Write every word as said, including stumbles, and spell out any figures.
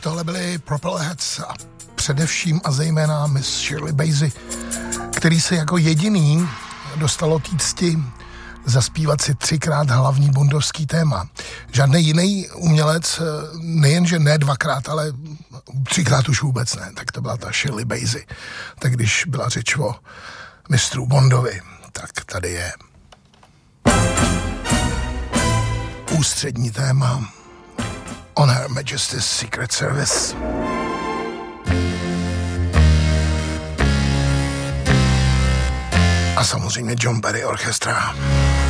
tohle byly Propellerheads a především a zejména Miss Shirley Bassey, který se jako jediný dostalo týcti zaspívat si třikrát hlavní bondovský téma. Žádný jiný umělec, nejenže ne dvakrát, ale třikrát už vůbec ne. Tak to byla ta Shirley Bassey. Tak když byla řeč o mistru Bondovi, tak tady je ústřední téma On Her Majesty's Secret Service. A samozřejmě John Barry Orchestra.